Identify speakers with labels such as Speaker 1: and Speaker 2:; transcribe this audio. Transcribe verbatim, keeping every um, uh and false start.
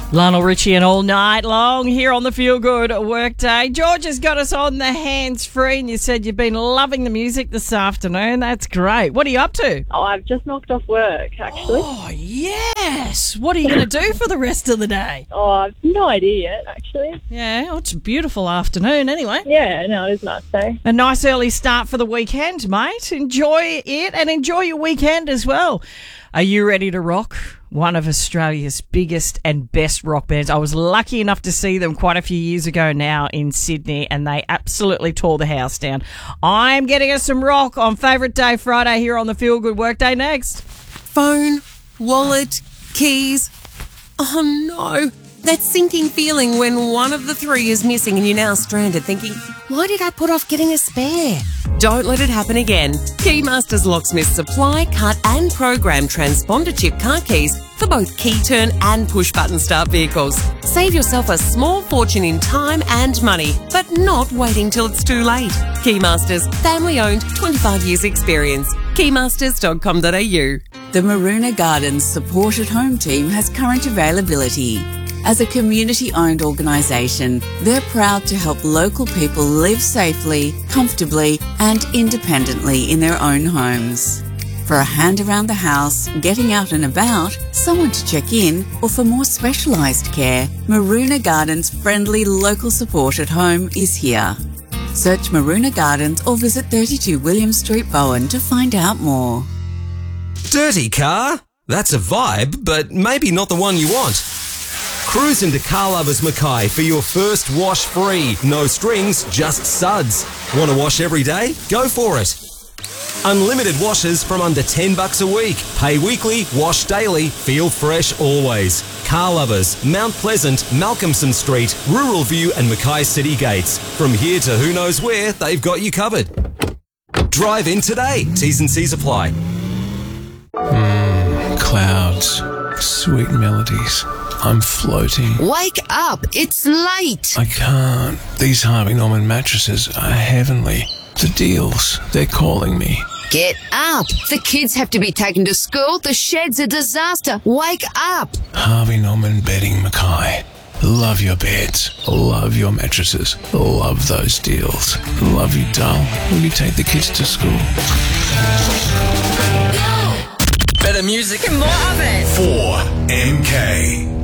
Speaker 1: Lionel Richie and All Night Long here on the Feel Good Workday. George has got us on the hands-free and you said you've been loving the music this afternoon. That's great. What are you up to?
Speaker 2: Oh, I've just knocked off work, actually.
Speaker 1: Oh, yes. What are you going to do for the rest of the day?
Speaker 2: Oh, I've no idea yet, actually.
Speaker 1: Yeah, well, it's a beautiful afternoon anyway.
Speaker 2: Yeah, no, it is a nice day.
Speaker 1: A nice early start for the weekend, mate. Enjoy it and enjoy your weekend as well. Are you ready to rock? One of Australia's biggest and best rock bands. I was lucky enough to see them quite a few years ago now in Sydney, and they absolutely tore the house down. I'm getting us some rock on Favourite Day Friday here on the Feel Good Workday next.
Speaker 3: Phone, wallet, keys. Oh no, that sinking feeling when one of the three is missing and you're now stranded thinking, why did I put off getting a spare? Don't let it happen again. Keymasters Locksmiths supply, cut and program transponder chip car keys for both key turn and push button start vehicles. Save yourself a small fortune in time and money, but not waiting till it's too late. Keymasters, family owned, twenty-five years experience. keymasters dot com dot a u.
Speaker 4: The Maroona Gardens Support at Home team has current availability. As a community-owned organisation, they're proud to help local people live safely, comfortably and independently in their own homes. For a hand around the house, getting out and about, someone to check in, or for more specialised care, Maroona Gardens friendly local support at home is here. Search Maroona Gardens or visit thirty-two William Street, Bowen to find out more.
Speaker 5: Dirty car? That's a vibe, but maybe not the one you want. Cruise into Car Lovers Mackay for your first wash free. No strings, just suds. Want to wash every day? Go for it. Unlimited washes from under ten bucks a week. Pay weekly, wash daily, feel fresh always. Car Lovers, Mount Pleasant, Malcolmson Street, Rural View and Mackay City Gates. From here to who knows where, they've got you covered. Drive in today. T's and C's apply.
Speaker 6: Mm, clouds, sweet melodies. I'm floating.
Speaker 3: Wake up! It's late!
Speaker 6: I can't. These Harvey Norman mattresses are heavenly. The deals, they're calling me.
Speaker 7: Get up! The kids have to be taken to school. The shed's a disaster. Wake up!
Speaker 6: Harvey Norman Bedding Mackay. Love your beds. Love your mattresses. Love those deals. Love you, doll. Will you take the kids to school?
Speaker 8: Better music and more of it.
Speaker 9: four M K.